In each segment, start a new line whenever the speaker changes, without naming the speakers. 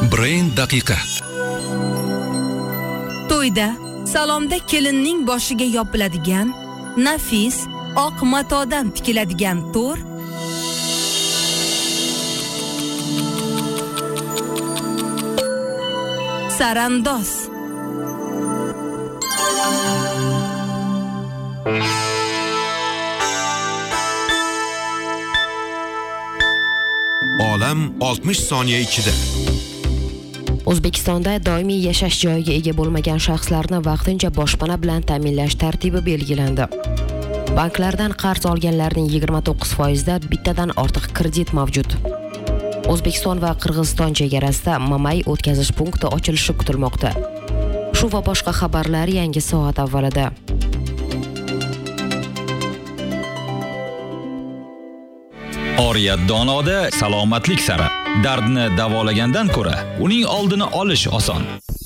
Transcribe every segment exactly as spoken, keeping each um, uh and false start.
Brain daqiqa.
To'yda salomda kelinning boshiga yopiladigan nafis oq matodan tikiladigan to'r sarandoz.
Olam oltmish soniya ichida.
O'zbekistonda doimiy yashash joyiga ega bo'lmagan shaxslarni vaqtincha boshpana bilan ta'minlash tartibi belgilandi. Banklardan qarz olganlarning yigirma to'qqiz foizida bittadan ortiq kredit mavjud. O'zbekiston va Qirg'iziston chegarasida Mamay o'tkazish punkti ochilishi kutilmoqda. Shu va boshqa xabarlar yangi soat avvalida.
Oriyat donoda salomatlik sari. Dardni davolagandan ko'ra, uning oldini olish oson.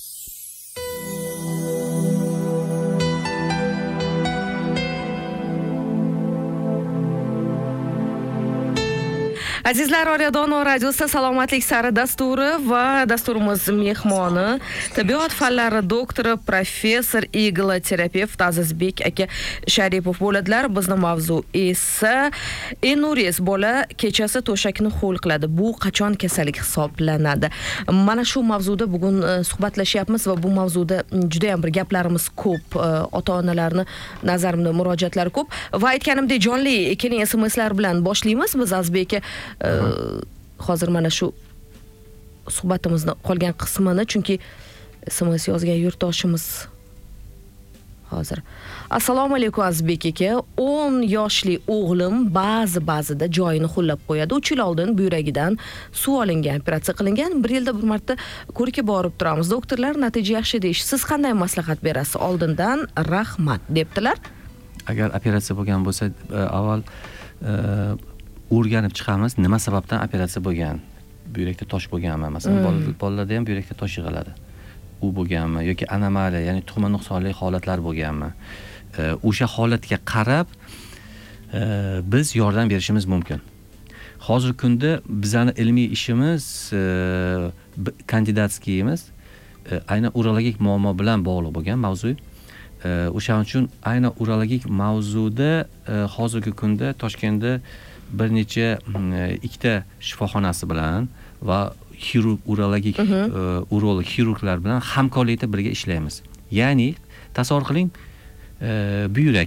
Azizlar, Oriyadon radiosi salomatlik sari dasturi va dasturimiz mehmoni tibbiyot fanlari doktori professor igloterapevt Azizbek aka Sharipov bo'ladilar. Bizning mavzu esa enuris bola kechasi to'shakni ho'l qiladi. Bu qachon kasallik hisoblanadi? Mana shu mavzuda bugun suhbatlashyapmiz va bu mavzuda juda ham bir gaplarimiz ko'p, ota-onalarni nazarimda murojaatlari ko'p va aytganimdek jonli keling S M Slar bilan boshlaymiz. Biz Azizbek aka hozir mana shu suhbatimizni qolgan qismini, chunki S M S yozgan yurtdoshimiz hozir. Assalomu alaykum Azizbek aka. o'n yoshli o'g'lim ba'zi ba'zida joyini ho'llab qo'yadi. uch yil oldin buyragidan suv olingan, operatsiya qilingan. bir yilda bir marta ko'rikka borib turamiz. Doktorlar natija yaxshi deyish. Siz qanday maslahat berasiz? Oldindan rahmat debdilar.
Agar operatsiya bo'lgan bo'lsa, avval o'rganib chiqamiz, nima sababdan operatsiya bo'lgan. Buyrakda tosh bo'lganmi? Masalan, hmm. bolalarda ham buyrakda tosh yig'iladi. U bo'lganmi yoki anomaliya, ya'ni tug'ma nuqsonli holatlar bo'lganmi? O'sha holatga qarab biz yordam berishimiz mumkin. Hozirgi kunda bizning ilmiy ishimiz, kandidatskiyimiz aynan urologik muammo bilan bog'liq bo'lgan mavzu. O'shaning uchun aynan urologik mavzuda hozirgi kunda Toshkentda bir necha ikkita shifoxonasi bilan va xirurg urologik urolog xirurglar bilan hamkorlikda birga ishlaymiz. Ya'ni tasavvur qiling, buyrak,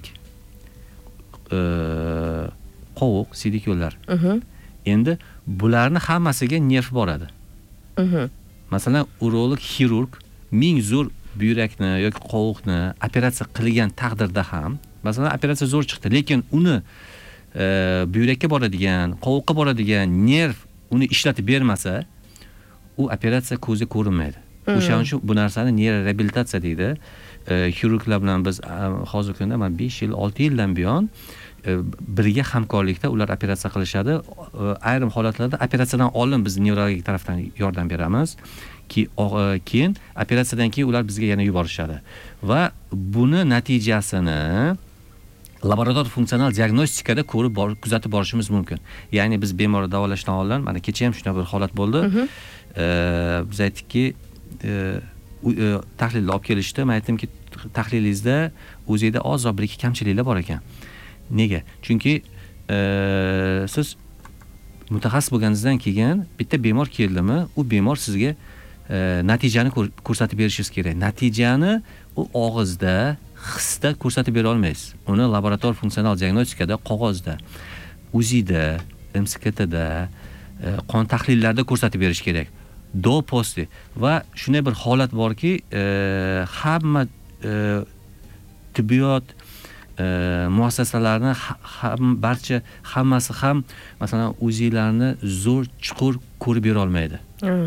qovoq, siydik yo'llar. Endi bularni hammasiga nerv boradi. Masalan, urolog xirurg ming zo'r buyrakni yoki qovoqni operatsiya qilgan taqdirda ham, masalan, operatsiya zo'r chiqdi, lekin uni buyrakka boradigan, qovoqqa boradigan nerv uni ishlatib bermasa, u operatsiya ko'zga ko'rinmaydi. O'shaning uchun bu narsani neyroreabilitatsiya deydi. Xirurglar bilan biz hozirgi kunda men besh yil, olti yildan buyon birga hamkorlikda ular operatsiya qilishadi. Ayrim holatlarda operatsiyadan oldin biz nevrologik tarafdan yordam beramiz. Keyin operatsiyadan keyin ular bizga yana yuborishadi. Va buni natijasini laborator funksional diagnostikada ko'rib borib kuzatib borishimiz mumkin. Ya'ni biz bemorni davolashdan oldin, mana kecha ham shunday bir holat bo'ldi. Biz aytdikki, tahlilni olib kelishdi. Men aytdimki, tahlilingizda o'zingizda ozroq bir ikki kamchiliklar bor ekan. Nega? Chunki siz mutaxassis bo'lganingizdan keyin bitta bemor keldimi, u bemor sizga natijani ko'rsatib berishingiz kerak. Natijani u og'izda, hisda ko'rsatib bera olmaysiz. Uni laborator funksional diagnostikada, qog'ozda, uzida, M S K T'da, qon tahlillarida ko'rsatib berish kerak. Do posti va shunday bir holat borki, hamma tibbiyot muassasalarini ham barcha hammasi ham masalan uzilarni zo'r chuqur ko'rib bera olmaydi.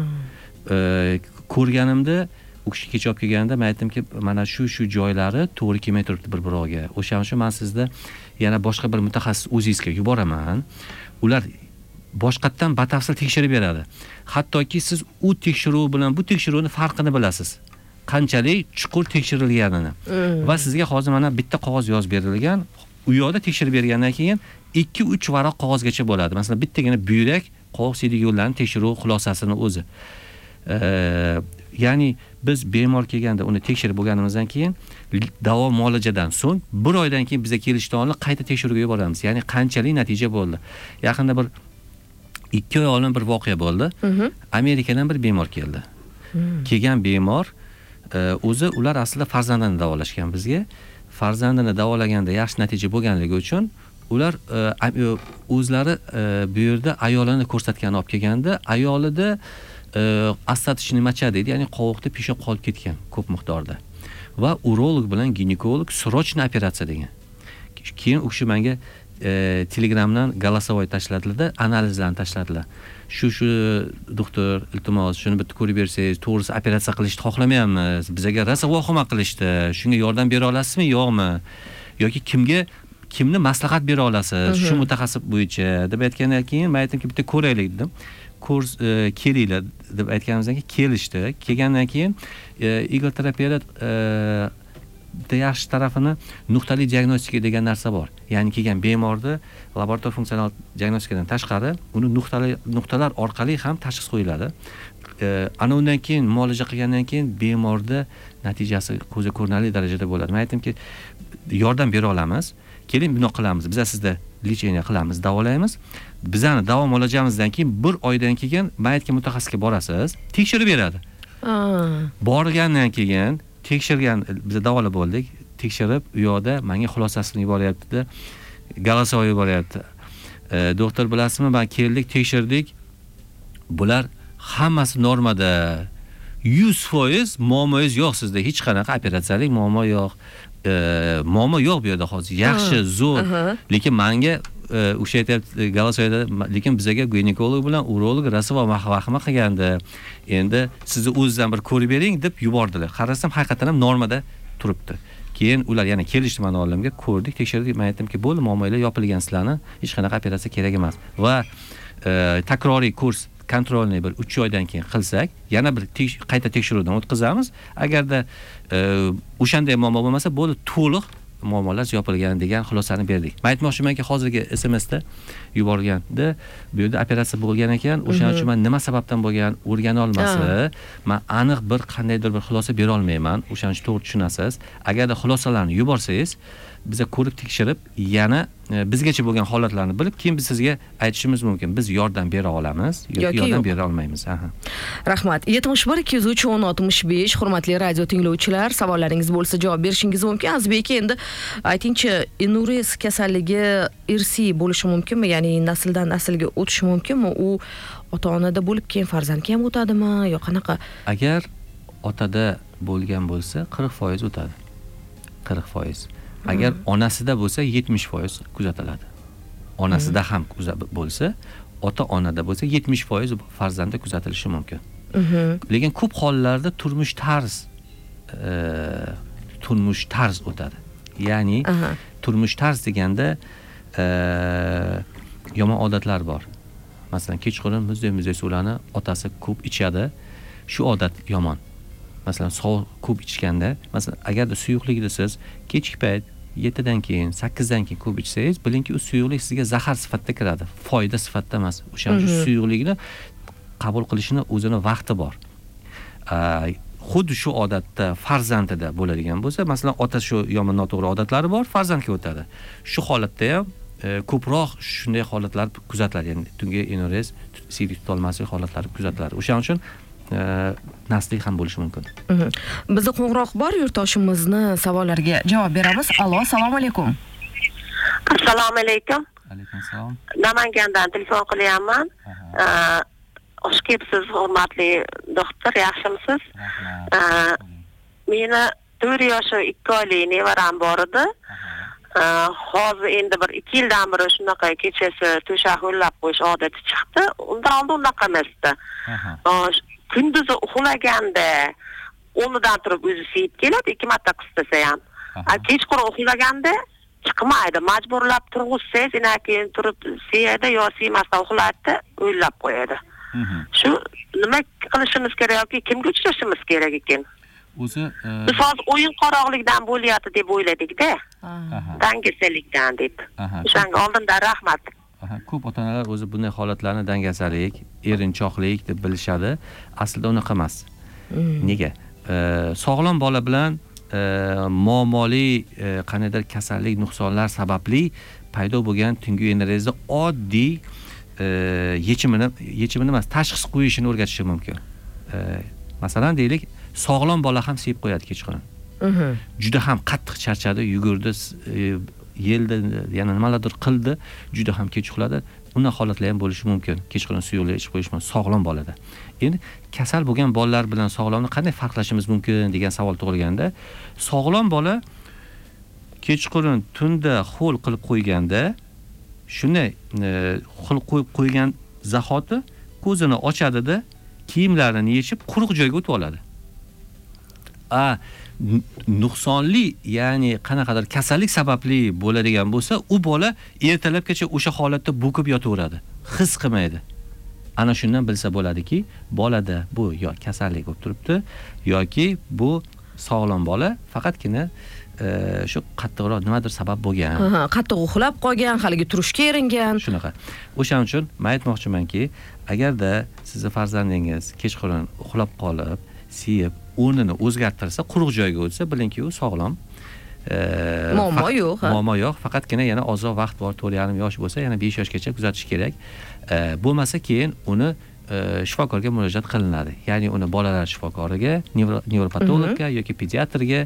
Ko'rganimda u kishi kecha olib kelganda men aytdimki, mana shu shu joylari to'g'ri kelmay turibdi bir-biriga. O'shaning uchun men sizda yana boshqa bir mutaxassis o'zingizga yuboraman. Ular boshqatdan batafsil tekshirib beradi. Hattoki siz u tekshiruv bilan bu tekshiruvning farqini bilasiz. Qanchalik chuqur tekshirilganini. Va sizga hozir mana bitta qog'oz yozib berilgan. U yoqda tekshirib bergandan keyin ikki uch varaq qog'ozgacha bo'ladi. Masalan, bittagina buyrak, qovoq siydik yo'llarini tekshiruv xulosasini o'zi. ya'ni biz bemor kelganda uni tekshirib bo'lganimizdan keyin davo muolajadan so'ng bir oydan keyin bizga kelishdan oldin qayta tekshiruvga yuboramiz. Ya'ni qanchalik natija bo'ldi. Yaqinda bir ikki oy oldin bir voqea bo'ldi. Amerikadan bir bemor keldi. Kelgan bemor o'zi ular aslida farzandini davolashgan bizga. Farzandini davolaganda yaxshi natija bo'lganligi uchun ular o'zlari bu yerda ayolini ko'rsatgani olib kelganda, ayolida остаточный mocha deydi, ya'ni qovoqda peshob qolib ketgan ko'p miqdorda. Va urolog bilan ginekolog срочно operatsiya degan. Keyin u kishi menga Telegramdan голосовой tashladilar-da, analizlarni tashladilar. Shu shu doktor, iltimos, shuni bitta ko'rib bersangiz, to'g'risi operatsiya qilishni xohlamayapmiz. Bizga rosa vahima qilishdi. Shunga yordam bera olasizmi, yo'qmi? Yoki kimga kimni maslahat bera olasiz? Shu mutaxassis bo'yicha deb aytgandan keyin men aytdimki, bitta ko'raylik dedim. Kurs kelinglar deb aytganimizdan keyin kelishdi. Kelgandan keyin igl terapiyada yaxshi tarafini nuqtali diagnostika degan narsa bor. Ya'ni kelgan bemorni laborator funksional diagnostikadan tashqari uni nuqtali nuqtalar orqali ham tashxis qo'yiladi. Ana undan keyin muolaja qilgandan keyin bemorda natijasi ko'zga ko'rinarli darajada bo'ladi. Men aytdimki, yordam bera olamiz. Keling, buni qilamiz. Biz sizda lecheniya qilamiz, davolaymiz. Bizani davo muolajamizdan keyin bir oydan keyin men aytgan mutaxassisga borasiz, tekshirib beradi. Borgandan keyin tekshirgan, biz davolab bo'ldik, tekshirib u yoqda menga xulosasini yuboryapti, голосовой yuboryapti. Doktor, bilasizmi, men keldik, tekshirdik. Bular hammasi normada. yuz foiz muammoingiz yo'q sizda, hech qanaqa operatsiyalik muammo yo'q. Muammo yo'q bu yerda hozir. Yaxshi, zo'r. Lekin menga o'sha aytayapti голосовойda, lekin bizga ginekolog bilan urolog rosa vahima qilgandi. Endi sizni o'zingizdan bir ko'rib bering deb yubordilar. Qarasam haqiqatan ham normada turibdi. Keyin ular yana kelishdi meni oldimga, ko'rdik, tekshirdik. Men aytdimki, bo'ldi, muammolar yopilgan sizlarni, hech qanaqa operatsiya kerak emas. Va takroriy kurs kontrolni bir uch oydan keyin qilsak, yana bir qayta tekshiruvdan o'tkazamiz. Agarda o'shanday muammo bo'lmasa, bo'ldi, to'liq muammolar yopilgan degan xulosani berdik. Men aytmoqchimanki, hozirgi S M S da yuborganda bu yerda operatsiya bo'lgan ekan, o'shaning uchun men nima sababdan bo'lgan o'rgana olmasa, men aniq bir qandaydir bir xulosa bera olmayman. O'shaning uchun to'g'ri tushunasiz. Agarda xulosalarni yuborsangiz, biza ko'rib tekshirib, yana bizgacha bo'lgan holatlarni bilib, keyin biz sizga aytishimiz mumkin. Biz yordam bera olamiz yoki yordam bera olmaymiz. Aha.
Rahmat. yetmish bir ikki yuz uch o'n oltmish besh hurmatli radio tinglovchilar, savollaringiz bo'lsa javob berishingiz mumkin. Azizbek, endi aytingchi, enurez kasalligi irsiy bo'lishi mumkinmi? Ya'ni nasldan naslga o'tishi mumkinmi? U ota-onada bo'lib keyin farzandga ham o'tadimi yo qanaqa?
Agar otada bo'lgan bo'lsa, qirq foiz o'tadi. qirq foiz. Agar onasida bo'lsa yetmish foiz kuzatiladi. Onasida ham bo'lsa, ota-onada bo'lsa yetmish foiz farzandda kuzatilishi mumkin. Lekin ko'p hollarda turmush tarz turmush tarz o'tadi. Ya'ni turmush tarz deganda yomon odatlar bor. Masalan, kechqurun muzday-muzday suvlarni otasi ko'p ichadi. Shu odat yomon. Masalan, sovuq ko'p ichganda, masalan, agarda suyuqlikni siz kechki payt yettidan keyin, sakkizdan keyin ko'p ichsangiz, bilingki, u suyuqlik sizga zahar sifatida kiradi, foyda sifatida emas. O'shaning uchun suyuqlikni qabul qilishini o'zini vaqti bor. Xuddi shu odatda farzandida bo'ladigan bo'lsa, masalan, ota shu yomon noto'g'ri odatlari bor, farzandga o'tadi. Shu holatda ham ko'proq shunday holatlar kuzatiladi. Ya'ni tungi enurez, siydik tutolmaslik holatlari kuzatiladi. O'shaning uchun naslik ham bo'lishi mumkin.
Bizda qo'ng'iroq bor, yurtdoshimizni savollariga javob beramiz. Allo, assalomu alaykum.
Assalomu alaykum.
Alaykum assalom.
Namangandan telefon qilyapman. Xush kelibsiz, hurmatli doktor, yaxshimisiz? Meni to'rt yosh ikki oylik nevaram bor edi. Hozir endi bir ikki yildan beri shunaqa kechasi to'shak ho'llab qo'yish odati chiqdi. Undan oldin unaqa emasdi. Kunduzi uxlaganda o'rnidan turib o'zi siyib keladi, ikki marta qistasa ham. Kechqurun uxlaganda chiqmaydi, majburlab turg'izsangiz, yana keyin turib siyadi yo siymasdan uxlaydi, o'ylab qo'yadi. Shu nima qilishimiz kerak yoki kimga uchrashimiz kerak ekan?
O'zi
biz hozir o'yin qaroqlikdan bo'lyapti deb o'yladik-da. Dangasalikdan deb. O'shanga oldindan rahmat.
Aha, ko'p ota-onalar o'zi bunday holatlarni dangasalik, erinchoqlik deb bilishadi. Aslida unaqa emas. Nega? Sog'lom bola bilan muammoli qandaydir kasallik, nuqsonlar sababli paydo bo'lgan tungi energiyada oddiy yechimini, yechimini emas, tashxis qo'yishini o'rgatishi mumkin. Masalan, deylik, sog'lom bola ham sevib qo'yadi kechqurun. Juda ham qattiq charchadi, yugurdi, yeldi, yana nimalardir qildi, juda ham kech uxladi. Unday holatlar ham bo'lishi mumkin. Kechqurun suyuqlik ichib qo'yish mumkin sog'lom bolada. Endi kasal bo'lgan bolalar bilan sog'lomni qanday farqlashimiz mumkin degan savol tug'ilganda, sog'lom bola kechqurun tunda ho'l qilib qo'yganda, shunday ho'l qo'yib qo'ygan zahoti ko'zini ochadida, kiyimlarini yechib quruq joyga o'tib oladi. A nuqsonli, ya'ni qanaqadir kasallik sababli bo'ladigan bo'lsa, u bola ertalabgacha o'sha holatda bo'kib yotaveradi, his qilmaydi. Ana shundan bilsa bo'ladiki, bolada bu yo kasallik bo'lib turibdi yoki bu sog'lom bola, faqatgina shu qattiqroq nimadir sabab bo'lgan.
Ha, qattiq uxlab qolgan, haligi turishga eringan.
Shunaqa. O'shaning uchun men aytmoqchimanki, agarda sizning farzandingiz kechqurun uxlab qolib, siyib, o'rnini o'zgartirsa, quruq joyga o'tsa, bilingki, u sog'lom.
Muammo yo'q, ha.
Muammo yo'q, faqatgina yana ozroq vaqt bor, to'rt yarim yosh bo'lsa, yana besh yoshgacha kuzatish kerak. Bo'lmasa keyin uni shifokorga murojaat qilinadi. Ya'ni uni bolalar shifokoriga, nevropatologga yoki pediatrga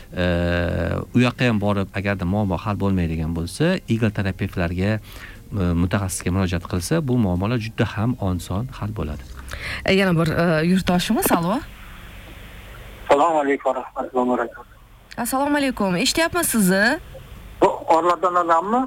u yoqqa ham borib, agarda muammo hal bo'lmaydigan bo'lsa, igl terapevtlarga, mutaxassisga murojaat qilsa, bu muammolar juda ham oson hal bo'ladi.
Yana bir yurtdoshimiz, alo.
Assalomu alaykum va rahmatullohi va barakatuh.
Assalomu alaykum. Eshityapsiz sizni?
Bu Orlardan odammi?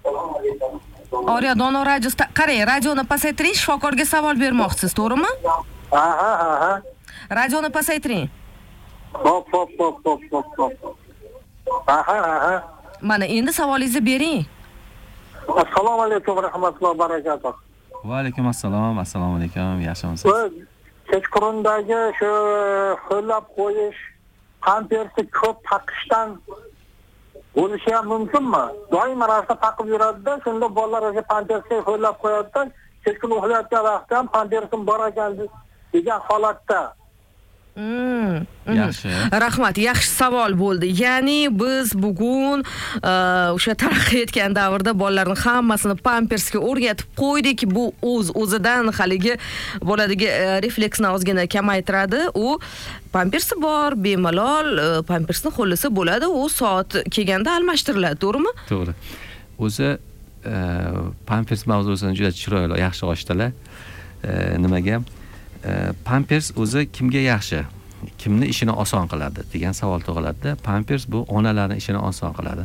Orya Donor radiosi. Qarang, radioni pasaytiring, shifokorga savol bermoqchisiz, to'g'rimi?
Ha, ha, ha, ha.
Radioni pasaytiring.
Hop, hop, hop, hop, hop, hop. Ha, ha, ha.
Mana endi savolingizni bering.
Assalomu alaykum va rahmatullohi va barakatuh.
Va alaykum assalom, assalomu alaykum, yaxshimisiz?
Kechqurundagi shu qo'llab qo'yish, pampersni ko'p taqishdan bo'lishi ham mumkinmi? Doim ravishda taqib yuradi-da, shunda bolalar o'sha pampersni qo'llab qo'yadi-da, kechqurun uxlayotgan vaqtda ham pampersim bor ekan degan holatda.
Hmm.
Yaxshi.
Rahmat, yaxshi savol bo'ldi. Ya'ni biz bugun o'sha taraqqiy etgan davrda bolalarning hammasini pampersga o'rgatib qo'ydik. Bu o'z o'zidan haligi boladagi refleksni ozgina kamaytiradi. U pampersi bor, bemalol pampersni qo'llasa bo'ladi. U soat kelganda almashtiriladi, to'g'rimi?
To'g'ri. O'zi pampers mavzusini juda chiroyli, yaxshi ochdilar. Nimaga? Pampers o'zi kimga yaxshi, kimni ishini oson qiladi degan savol tug'iladi. Pampers bu onalarning ishini oson qiladi.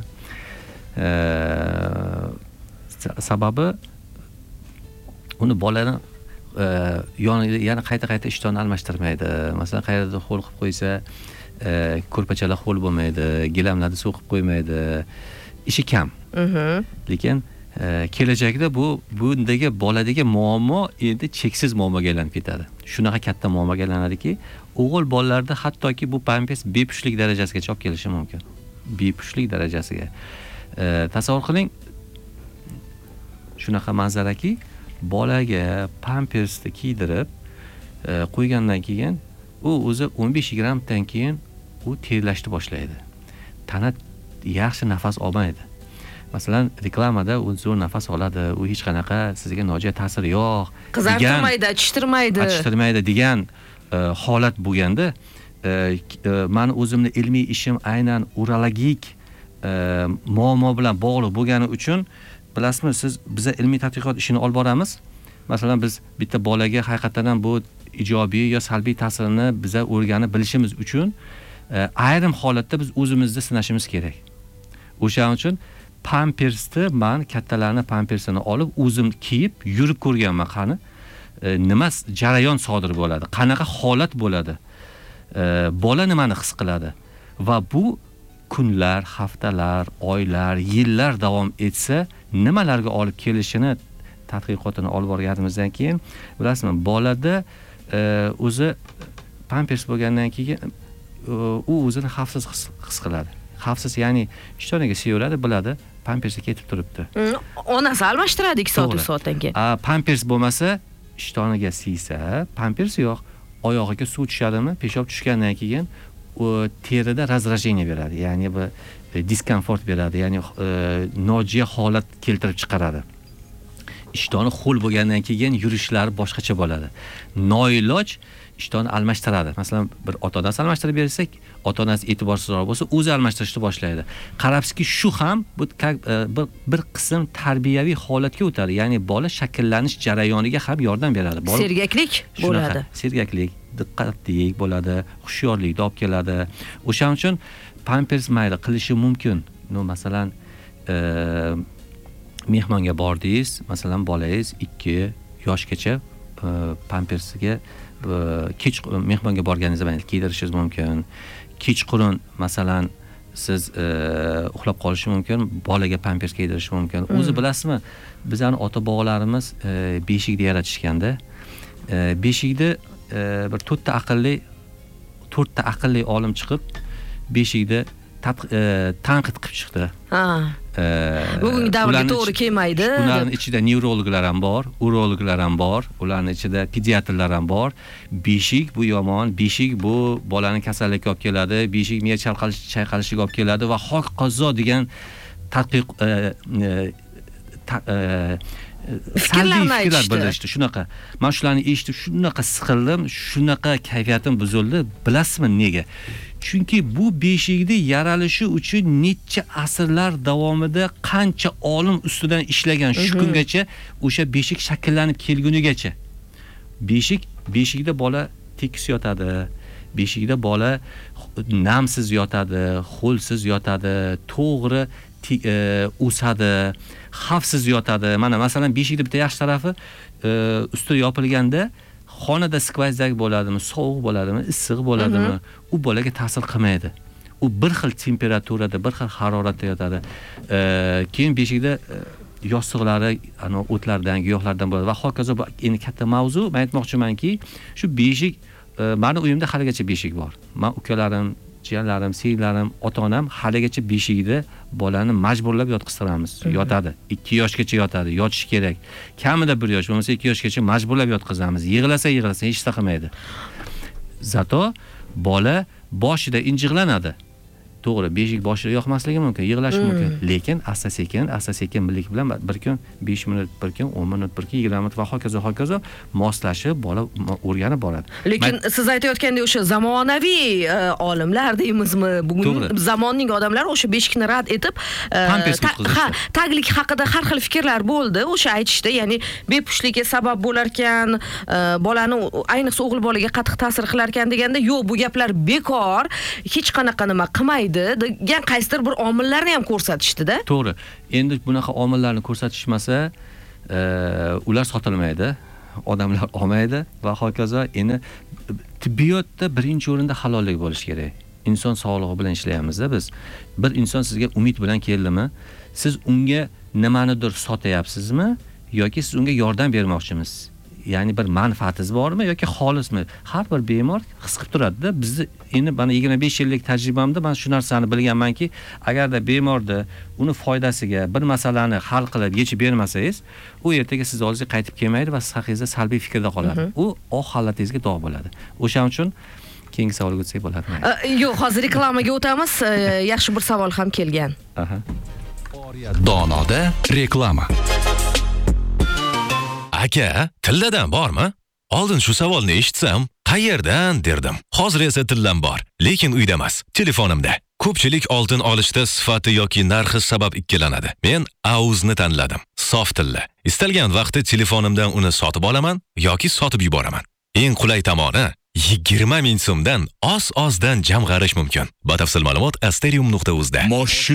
Sababi uni bolaning yonida yana qayta-qayta ishtonni almashtirmaydi. Masalan, qayerda ho'l qilib qo'ysa, ko'rpachalar ho'l bo'lmaydi, gilamlarni suv qilib qo'ymaydi. Ishi kam. Lekin kelajakda bu bundagi boladagi muammo endi cheksiz muammoga aylanib ketadi. Shunaqa katta muammoga aylanadiki, o'g'il bolalarda hattoki bu pampers bepushtlik darajasigacha olib kelishi mumkin. Bepushtlik darajasiga. Tasavvur qiling, shunaqa manzaraki, bolaga pampersni kiydirib qo'ygandan keyin u o'zi o'n besh grammdan keyin u terlashni boshlaydi. Tana yaxshi nafas olmaydi. Masalan, reklamada u zo'r nafas oladi, u hech qanaqa sizga nojo'ya ta'siri yo'q,
qizartirmaydi, achishtirmaydi,
achishtirmaydi degan holat bo'lganda, men o'zimning ilmiy ishim aynan urologik muammo bilan bog'liq bo'lgani uchun, bilasizmi, siz biza ilmiy tadqiqot ishini olib boramiz. Masalan, biz bitta bolaga haqiqatan ham bu ijobiy yo salbiy ta'sirini biza o'rganib bilishimiz uchun ayrim holatda biz o'zimizda sinashimiz kerak. O'shaning uchun pampersni men kattalarning pampersini olib o'zim kiyib yurib ko'rganman. Qani nima jarayon sodir bo'ladi, qanaqa holat bo'ladi, bola nimani his qiladi va bu kunlar, haftalar, oylar, yillar davom etsa nimalarga olib kelishini tadqiqotini olib borganimizdan keyin, bilasizmi, bolada o'zi pampers bo'lgandan keyin u o'zini xavfsiz his qiladi. Xavfsiz, ya'ni ishtonaga seviladi, biladi, pampersi ketib turibdi.
Onasi almashtiradi ikki soat uch soatdan keyin.
A, pampers bo'lmasa, ishtoniga siysa, pampers yo'q. Oyog'iga suv tushadimi? Peshob tushgandan keyin u terida razrajeniya beradi. Ya'ni bu diskomfort beradi, ya'ni nojo'ya holat keltirib chiqaradi. Ishtoni ho'l bo'lgandan keyin yurishlari boshqacha bo'ladi. Noiloj ishtonni almashtiradi. Masalan, bir ota-onasi almashtirib bersak, ota-onasi e'tiborsizroq bo'lsa, o'zi almashtirishni boshlaydi. Qarabsizki, shu ham bu bir, bir qism tarbiyaviy holatga o'tadi. Ya'ni bola shakllanish jarayoniga ham yordam beradi. Bola
sergaklik bo'ladi.
Sergaklik, diqqatlik bo'ladi, hushyorlikni olib keladi. O'shaning uchun pampers mayli qilishi mumkin. No, masalan, mehmonga bordingiz, masalan, bolangiz ikki yoshgacha pampersiga kech mehmonga borganingizda mayli kiydirishingiz mumkin. Kechqurun masalan siz uxlab qolishi mumkin, bolaga pampers kiydirish mumkin. O'zi bilasizmi, bizning ota-bobolarimiz beshikda yaratishganda, beshikda bir to'rtta aqlli to'rtta aqlli olim chiqib, beshikda tanqid qilib chiqdi.
Ha. Bugungi davrga to'g'ri kelmaydi.
Ularning ichida nevrologlar ham bor, urologlar ham bor, ularning ichida pediatrlar ham bor. Beshik bu yomon, beshik bu bolaning kasallikka olib keladi, beshik miya chayqalishiga olib keladi va hokazo degan tadqiq salbiy fikrlar bildirishdi. Shunaqa. Men shularni eshitib, shunaqa siqildim, shunaqa kayfiyatim buzildi. Bilasizmi nega? Chunki bu beshikni yaralishi uchun necha asrlar davomida qancha olim ustidan ishlagan shu kungacha o'sha beshik shakllanib kelgunigacha. Beshik, beshikda bola tekis yotadi. Beshikda bola namsiz yotadi, ho'lsiz yotadi, to'g'ri o'sadi, xavfsiz yotadi. Mana masalan beshikda bitta yaxshi tarafi usti yopilganda xonada skvayzak bo'ladimi, sovuq bo'ladimi, issiq bo'ladimi, u bolaga ta'sir qilmaydi. U bir xil temperaturada, bir xil haroratda yotadi. Keyin beshikda yostiqlari ana o'tlardan, giyohlardan bo'ladi va hokazo. Bu endi katta mavzu. Men aytmoqchimanki, shu beshik, meni uyimda haligacha beshik bor. Men ukalarim, jiyanlarim, singlarim, ota-onam haligacha beshikda bolani majburlab yotqiztiramiz. Yotadi. ikki yoshgacha yotadi, yotish kerak. Kamida bir yosh, bo'lmasa ikki yoshgacha majburlab yotqizamiz. Yig'lasa, yig'lasa hech narsa qilmaydi. Zato bola boshida injiqlanadi. To'g'ri, beshik boshida yoqmasligi mumkin, yig'lashi mumkin, lekin asta-sekin, asta-sekin birlik bilan bir kun besh minut, bir kun o'n minut, bir kun yigirma minut va hokazo hokazo moslashib bola o'rganib boradi.
Lekin siz aytayotgandek o'sha zamonaviy olimlar deymizmi, bugun zamonning odamlari o'sha beshikni rad etib, ha, taglik haqida har xil fikrlar bo'ldi. O'sha aytishdi, ya'ni bepushtlikka sabab bo'lar ekan, bolani ayniqsa o'g'il bolaga qattiq ta'sir qilar ekan deganda, yo'q, bu gaplar bekor, hech qanaqa nima qilmaydi degan qaysidir bir omillarni ham ko'rsatishdi-da.
To'g'ri. Endi bunaqa omillarni ko'rsatishmasa, ular sotilmaydi, odamlar olmaydi va hokazo. Endi tibbiyotda birinchi o'rinda halollik bo'lishi kerak. Inson sog'lig'i bilan ishlayapmiz-da biz. Bir inson sizga umid bilan keldimi, siz unga nimanidir sotyapsizmi yoki siz unga yordam bermoqchimisiz? Ya'ni bir manfaatingiz bormi yoki xolismi? Har bir bemor his qilib turadi-da. Bizni endi mana yigirma besh yillik tajribamda men shu narsani bilganmanki, agarda bemorda uni foydasiga bir masalani hal qilib yechib bermasangiz, u ertaga siz oldingizga qaytib kelmaydi va sahingizda salbiy fikrda qoladi. U oq holatingizga dog' bo'ladi. O'shaning uchun keyingi savolga o'tsak bo'ladimi?
Yo'q, hozir reklamaga o'tamiz. Yaxshi bir savol ham kelgan.
Aha.
Donoda reklama.
Aka, tilladan bormi? Oldin shu savolni eshitsam, qayerdan derdim. Hozir esa tillam bor, lekin uyda emas, telefonimda. Ko'pchilik oltin olishda sifati yoki narxi sabab ikkilanadi. Men Auzni tanladim. Sof tilla. Istalgan vaqtda telefonimdan uni sotib olaman yoki sotib yuboraman. Eng qulay tomoni, yigirma ming so'mdan oz-ozdan jamg'arish mumkin. Batafsil ma'lumot asterium nuqta uz da.